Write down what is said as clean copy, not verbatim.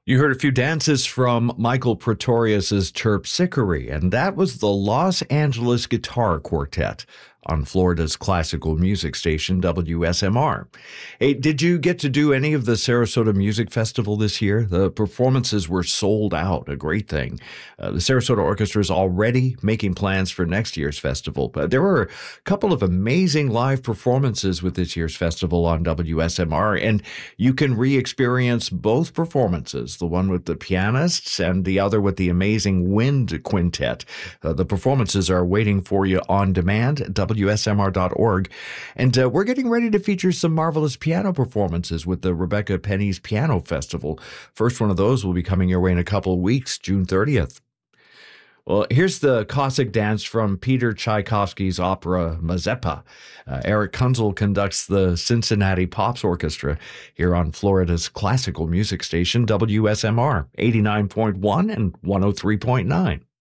You heard a few dances from Michael Pretorius's Terpsichore, and that was the Los Angeles Guitar Quartet on Florida's classical music station, WSMR. Hey, did you get to do any of the Sarasota Music Festival this year? The performances were sold out, a great thing. The Sarasota Orchestra is already making plans for next year's festival, but there were a couple of amazing live performances with this year's festival on WSMR, and you can re-experience both performances, the one with the pianists and the other with the amazing wind quintet. The performances are waiting for you on demand at WSMR.org. And we're getting ready to feature some marvelous piano performances with the Rebecca Penny's Piano Festival. First one of those will be coming your way in a couple of weeks, June 30th. Well, here's the Cossack dance from Peter Tchaikovsky's opera Mazeppa. Eric Kunzel conducts the Cincinnati Pops Orchestra here on Florida's classical music station, WSMR 89.1 and 103.9.